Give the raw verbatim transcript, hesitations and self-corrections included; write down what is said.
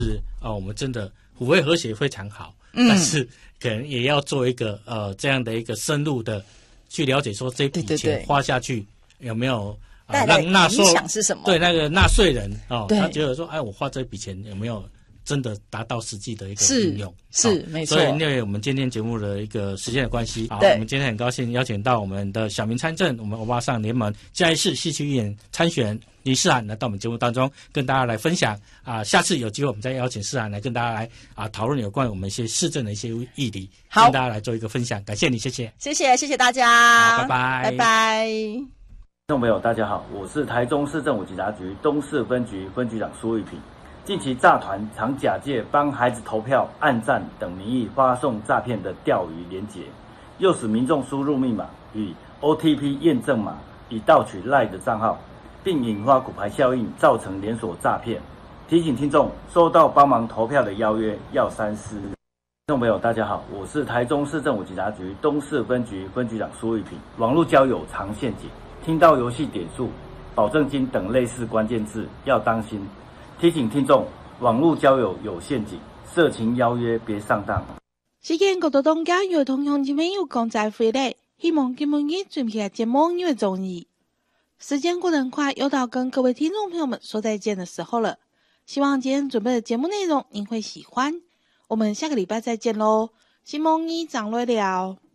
呃，我们真的虎卫和谐非常好，嗯，但是可能也要做一个呃这样的一个深入的去了解，说这笔钱花下去有没有呃让纳税影响是什么？ 对那个纳税人哦，他觉得说，哎，我花这笔钱有没有真的达到实际的一个应用？ 是，是没错。 所以因为我们今天节目的一个时间的关系，好，我们今天很高兴邀请到我们的小民参政，我们欧巴桑联盟嘉义市戏剧议员参选林世涵来到我们节目当中，跟大家来分享啊。下次有机会我们再邀请世涵来跟大家来啊讨论有关我们一些市政的一些议题，跟大家来做一个分享。感谢你，谢谢， 谢谢，谢谢大家， 拜拜， 拜拜。 听众朋友，大家好，我是台中市政府警察局东市分局分局长苏玉平。近期诈团常假借帮孩子投票、按赞等名义发送诈骗的钓鱼连结，诱使民众输入密码与 O T P 验证码，以盗取 LINE 的账号，并引发骨牌效应，造成连锁诈骗。提醒听众，收到帮忙投票的邀约要三思。听众朋友，大家好，我是台中市政府警察局东市分局分局长苏玉平。网络交友常陷阱，听到游戏点数、保证金等类似关键字要当心。提醒听众，网络交友有陷阱，色情邀约别上当。 时间过到东家有同乡亲朋友讲再回来，希望今晚的准备节目你会中意。时间过得很快，又到跟各位听众朋友们说再见的时候了。希望今天准备的节目内容您会喜欢。我们下个礼拜再见喽，希望你长累了。